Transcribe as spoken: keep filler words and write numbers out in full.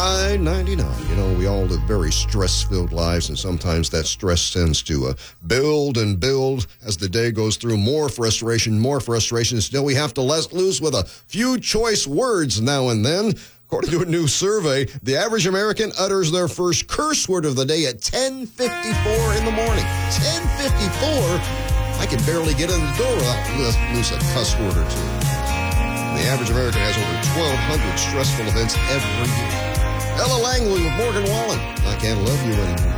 I ninety-nine. You know, we all live very stress-filled lives, and sometimes that stress tends to uh, build and build as the day goes through. More frustration, more frustration. Still, we have to let loose with a few choice words now and then. According to a new survey, the average American utters their first curse word of the day at ten fifty-four in the morning. ten fifty-four? I can barely get in the door without lose a cuss word or two. The average American has over twelve hundred stressful events every year. Ella Langley with Morgan Wallen. I can't love you anymore.